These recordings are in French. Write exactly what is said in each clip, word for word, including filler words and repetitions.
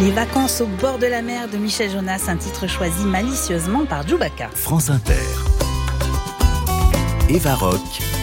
Les vacances au bord de la mer de Michel Jonas, un titre choisi malicieusement par Djoubaka. France Inter. Eva Rock.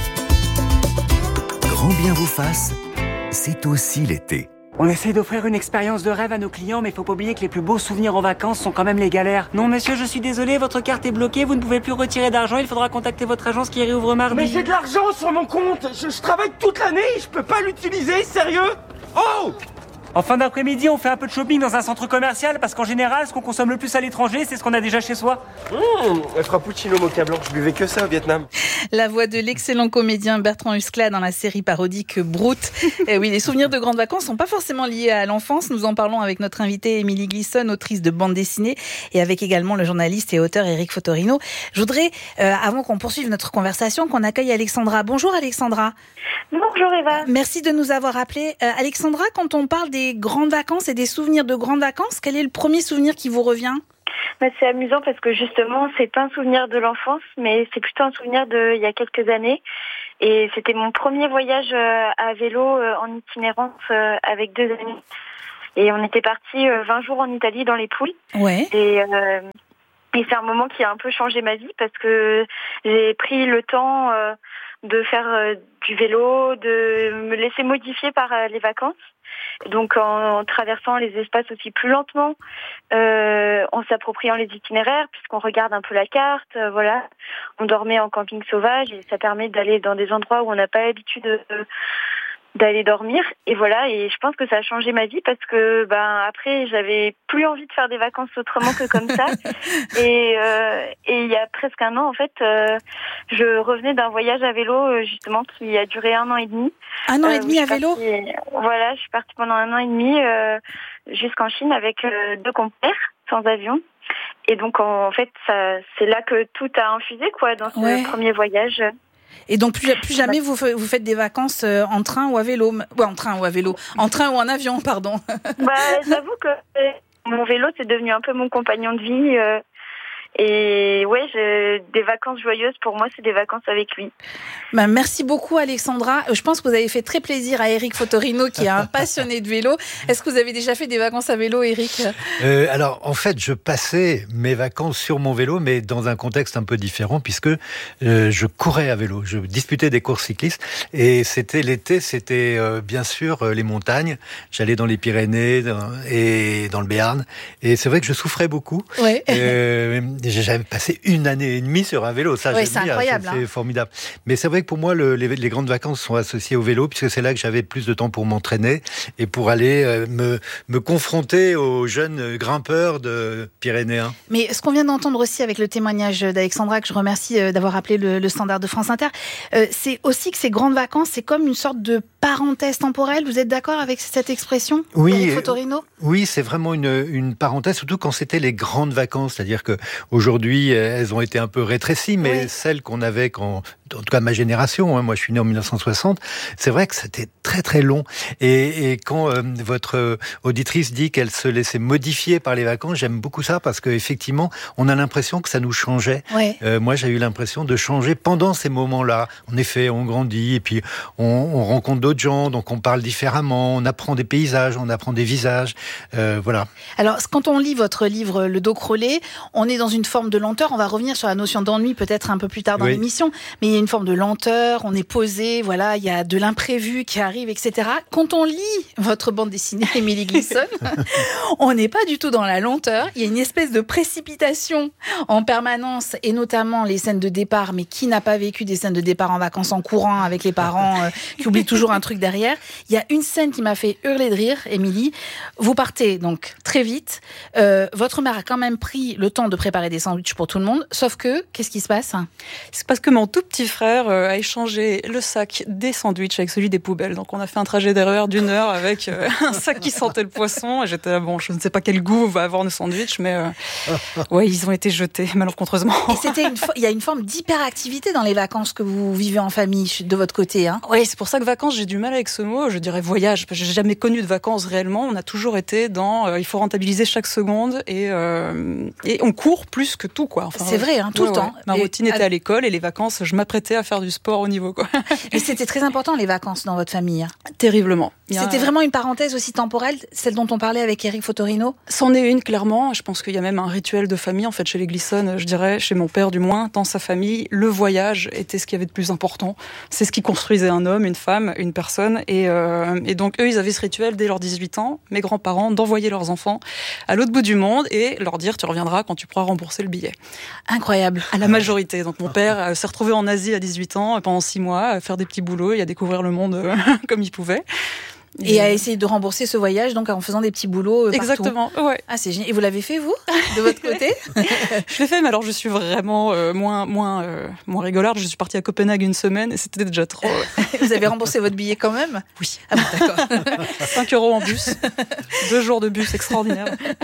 Grand bien vous fasse, c'est aussi l'été. On essaie d'offrir une expérience de rêve à nos clients, mais faut pas oublier que les plus beaux souvenirs en vacances sont quand même les galères. Non monsieur, je suis désolé, votre carte est bloquée, vous ne pouvez plus retirer d'argent, il faudra contacter votre agence qui réouvre mardi. Mais j'ai de l'argent sur mon compte, je, je travaille toute l'année, je peux pas l'utiliser, sérieux? Oh! En fin d'après-midi, on fait un peu de shopping dans un centre commercial, parce qu'en général, ce qu'on consomme le plus à l'étranger, c'est ce qu'on a déjà chez soi. Mmh, un frappuccino mocha blanc, je buvais que ça au Vietnam. La voix de l'excellent comédien Bertrand Huskla dans la série parodique Brut. Et oui, les souvenirs de grandes vacances sont pas forcément liés à l'enfance. Nous en parlons avec notre invitée Émilie Glisson, autrice de bande dessinée, et avec également le journaliste et auteur Éric Fotorino. Je voudrais, euh, avant qu'on poursuive notre conversation, qu'on accueille Alexandra. Bonjour Alexandra. Bonjour Eva. Merci de nous avoir appelés. Euh, Alexandra, quand on parle des grandes vacances et des souvenirs de grandes vacances, quel est le premier souvenir qui vous revient ? Bah, c'est amusant parce que justement, c'est pas un souvenir de l'enfance, mais c'est plutôt un souvenir de il y a quelques années. Et c'était mon premier voyage à vélo en itinérance avec deux amis. Et on était partis vingt jours en Italie dans les Pouilles. Ouais. Et, euh, et c'est un moment qui a un peu changé ma vie parce que j'ai pris le temps euh, de faire euh, du vélo, de me laisser modifier par euh, les vacances. Donc en, en traversant les espaces aussi plus lentement, euh, en s'appropriant les itinéraires, puisqu'on regarde un peu la carte, euh, voilà. On dormait en camping sauvage et ça permet d'aller dans des endroits où on n'a pas l'habitude de, d'aller dormir. Et voilà, et je pense que ça a changé ma vie parce que ben après j'avais plus envie de faire des vacances autrement que comme ça. Et euh, et il y a presque un an en fait, euh, je revenais d'un voyage à vélo justement qui a duré un an et demi. Un an et demi euh, à vélo. Partie, voilà, je suis partie pendant un an et demi euh, jusqu'en Chine avec euh, deux compères sans avion. Et donc en, en fait, ça, c'est là que tout a infusé quoi dans ce Ouais. premier voyage. Et donc plus, plus jamais vous, f- vous faites des vacances euh, en train ou à vélo. Ouais, en train ou à vélo. En train ou en avion, pardon. Bah, j'avoue que euh, mon vélo c'est devenu un peu mon compagnon de vie. Euh, et ouais, je, des vacances joyeuses pour moi, c'est des vacances avec lui. Bah, merci beaucoup Alexandra. Je pense que vous avez fait très plaisir à Éric Fotorino qui est un passionné de vélo. Est-ce que vous avez déjà fait des vacances à vélo, Éric ? euh, Alors, en fait, je passais mes vacances sur mon vélo, mais dans un contexte un peu différent, puisque euh, je courais à vélo. Je disputais des courses cyclistes. Et c'était l'été, c'était euh, bien sûr euh, les montagnes. J'allais dans les Pyrénées dans, et dans le Béarn. Et c'est vrai que je souffrais beaucoup. Ouais. Euh, J'avais passé une année et demie sur un vélo. Ça, Ouais, j'aime c'est bien, incroyable, C'est hein. formidable. Mais c'est vrai que pour moi, le, les, les grandes vacances sont associées au vélo, puisque c'est là que j'avais plus de temps pour m'entraîner et pour aller euh, me, me confronter aux jeunes grimpeurs de Pyrénéens. Mais ce qu'on vient d'entendre aussi avec le témoignage d'Alexandra, que je remercie euh, d'avoir appelé le, le standard de France Inter, euh, c'est aussi que ces grandes vacances, c'est comme une sorte de parenthèse temporelle. Vous êtes d'accord avec cette expression, Oui, Éric Fotorino ? Oui, c'est vraiment une, une parenthèse, surtout quand c'était les grandes vacances. C'est-à-dire que aujourd'hui, elles ont été un peu rétrécies, mais Oui. celles qu'on avait quand, en tout cas ma génération, hein, moi je suis né en mille neuf cent soixante, c'est vrai que c'était très très long. Et, et quand euh, votre auditrice dit qu'elle se laissait modifier par les vacances, j'aime beaucoup ça parce qu'effectivement, on a l'impression que ça nous changeait. Ouais. Euh, moi, j'ai eu l'impression de changer pendant ces moments-là. En effet, on grandit et puis on, on rencontre d'autres gens, donc on parle différemment, on apprend des paysages, on apprend des visages, euh, voilà. Alors, quand on lit votre livre Le dos crôlé, on est dans une forme de lenteur. On va revenir sur la notion d'ennui peut-être un peu plus tard dans Oui. l'émission, mais il y a une forme de lenteur, on est posé, voilà, il y a de l'imprévu qui arrive, et cetera. Quand on lit votre bande dessinée, Émilie Glisson, on n'est pas du tout dans la lenteur. Il y a une espèce de précipitation en permanence, et notamment les scènes de départ. Mais qui n'a pas vécu des scènes de départ en vacances en courant avec les parents euh, qui oublient toujours un truc derrière? Il y a une scène qui m'a fait hurler de rire, Émilie. Vous partez donc très vite. Euh, votre mère a quand même pris le temps de préparer des sandwichs pour tout le monde. Sauf que, qu'est-ce qui se passe? C'est parce que mon tout petit frère euh, a échangé le sac des sandwichs avec celui des poubelles. Donc on a fait un trajet d'R E R d'une heure avec euh, un sac qui sentait le poisson. Et j'étais là, bon, je ne sais pas quel goût va avoir nos sandwichs, mais euh, ouais, ils ont été jetés malencontreusement. Et c'était une fo- il y a une forme d'hyperactivité dans les vacances que vous vivez en famille de votre côté, hein? Oui, c'est pour ça que vacances, j'ai du mal avec ce mot. Je dirais voyage, parce que j'ai jamais connu de vacances réellement. On a toujours été dans, euh, il faut rentabiliser chaque seconde et euh, et on court plus que tout, quoi. Enfin, C'est vrai, hein, tout ouais, le ouais. temps. Ma Et- routine était à l'école et les vacances, je m'apprêtais prêté à faire du sport au niveau, quoi. Et c'était très important, les vacances dans votre famille. Terriblement. A... C'était vraiment une parenthèse aussi temporelle, celle dont on parlait avec Eric Fotorino? C'en est une, clairement. Je pense qu'il y a même un rituel de famille, en fait, chez les Glisson, je dirais, chez mon père du moins, dans sa famille. Le voyage était ce qu'il y avait de plus important. C'est ce qui construisait un homme, une femme, une personne. Et, euh, et donc, eux, ils avaient ce rituel dès leurs dix-huit ans, mes grands-parents, d'envoyer leurs enfants à l'autre bout du monde et leur dire, tu reviendras quand tu pourras rembourser le billet. Incroyable. À la majorité. Donc, mon père s'est retrouvé en Asie à dix-huit ans, pendant six mois, à faire des petits boulots et à découvrir le monde comme il pouvait. Et, et à essayer de rembourser ce voyage, donc en faisant des petits boulots Exactement, partout. Ouais. Ah, c'est génial. Et vous l'avez fait, vous, de votre côté? Je l'ai fait, mais alors je suis vraiment euh, moins, moins, euh, moins rigolarde. Je suis partie à Copenhague une semaine et c'était déjà trop. Vous avez remboursé votre billet quand même? Oui. Ah bon, d'accord. cinq euros en bus. Deux jours de bus, extraordinaire.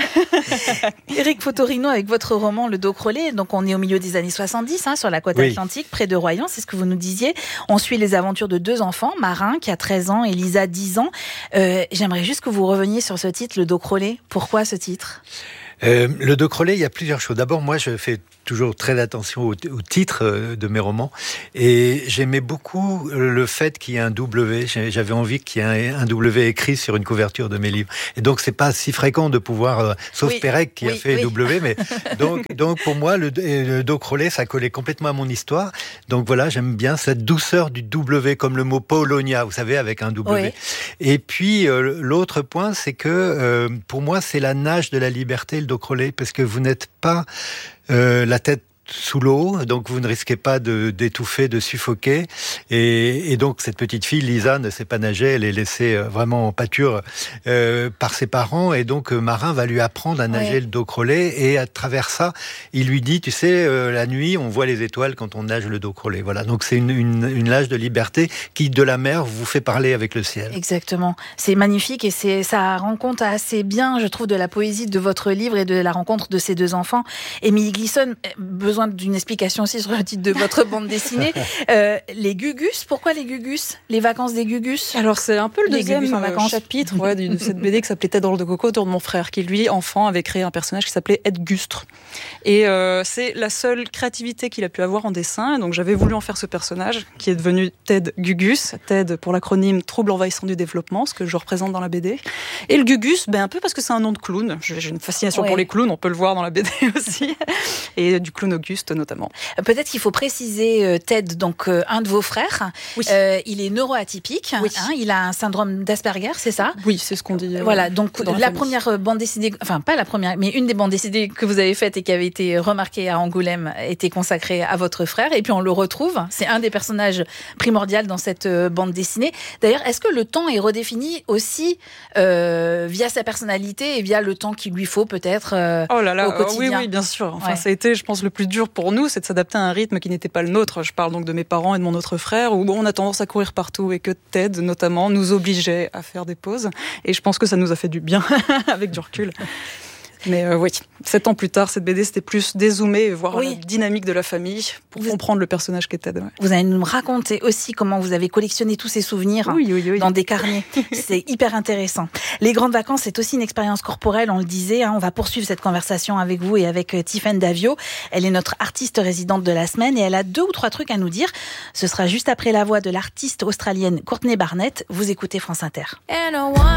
Eric Fotorino, avec votre roman Le dos crôlé, donc on est au milieu des années soixante-dix, hein, sur la côte oui. atlantique, près de Royan, c'est ce que vous nous disiez. On suit les aventures de deux enfants, Marin, qui a treize ans, et Lisa, dix ans. Euh, j'aimerais juste que vous reveniez sur ce titre, Le dos crôlé. Pourquoi ce titre ? Euh, le dos crôlé, il y a plusieurs choses. D'abord, moi, je fais toujours très attention au, au titre de mes romans. Et j'aimais beaucoup le fait qu'il y ait un W. J'avais envie qu'il y ait un W écrit sur une couverture de mes livres. Et donc, c'est pas si fréquent de pouvoir, euh, sauf oui, Pérec qui oui, a fait oui. W, mais donc, donc pour moi, le, le dos crôlé, ça collait complètement à mon histoire. Donc voilà, j'aime bien cette douceur du W, comme le mot Polonia, vous savez, avec un W. Oui. Et puis, euh, l'autre point, c'est que euh, pour moi, c'est la nage de la liberté, le dos crôlé, parce que vous n'êtes pas Euh, la tête sous l'eau, donc vous ne risquez pas de, d'étouffer, de suffoquer. Et, et donc cette petite fille, Lisa, ne sait pas nager, elle est laissée vraiment en pâture euh, par ses parents. Et donc Marin va lui apprendre à nager ouais. le dos crôlé. Et à travers ça, il lui dit, tu sais, euh, la nuit, on voit les étoiles quand on nage le dos crôlé. Voilà, donc c'est une, une, une nage de liberté qui, de la mer, vous fait parler avec le ciel. Exactement. C'est magnifique et c'est, ça rend compte assez bien, je trouve, de la poésie de votre livre et de la rencontre de ces deux enfants. Émilie Glisson, besoin d'une explication aussi sur le titre de votre bande dessinée. Euh, les Gugus, pourquoi les Gugus? Les vacances des Gugus? Alors c'est un peu le les deuxième chapitre ouais, de cette B D qui s'appelait Tête dans le coco autour de mon frère, qui lui, enfant, avait créé un personnage qui s'appelait Ed Gustre. Et euh, c'est la seule créativité qu'il a pu avoir en dessin. Donc j'avais voulu en faire ce personnage qui est devenu Ted Gugus. Ted pour l'acronyme Trouble envahissant du développement, ce que je représente dans la B D. Et le Gugus, ben un peu parce que c'est un nom de clown. J'ai une fascination ouais. pour les clowns, on peut le voir dans la B D aussi. Et du clown Auguste notamment. Peut-être qu'il faut préciser euh, Ted, donc euh, un de vos frères. Oui. Euh, il est neuroatypique. Oui. Hein, il a un syndrome d'Asperger, c'est ça? Oui, c'est ce qu'on dit. Euh, voilà. Donc la, la première bande dessinée, enfin pas la première, mais une des bandes dessinées que vous avez faites et qui avait été remarquée à Angoulême était consacrée à votre frère. Et puis on le retrouve. C'est un des personnages primordiaux dans cette bande dessinée. D'ailleurs, est-ce que le temps est redéfini aussi euh, via sa personnalité et via le temps qu'il lui faut peut-être euh, oh là là, au quotidien? Oui, oui, bien sûr. Enfin, ouais. ça a été, je pense, le plus dur pour nous, c'est de s'adapter à un rythme qui n'était pas le nôtre. Je parle donc de mes parents et de mon autre frère, où on a tendance à courir partout et que Ted, notamment, nous obligeait à faire des pauses. Et je pense que ça nous a fait du bien, avec du recul. Mais euh, oui, sept ans plus tard, cette B D, c'était plus dézoomer, voir oui. la dynamique de la famille pour vous, comprendre le personnage qu'est Ted. Ouais. Vous allez nous raconter aussi comment vous avez collectionné tous ces souvenirs oui, oui, oui. dans des carnets. C'est hyper intéressant. Les grandes vacances, c'est aussi une expérience corporelle, on le disait. Hein. On va poursuivre cette conversation avec vous et avec Tiffaine Davio. Elle est notre artiste résidente de la semaine et elle a deux ou trois trucs à nous dire. Ce sera juste après la voix de l'artiste australienne Courtney Barnett. Vous écoutez France Inter.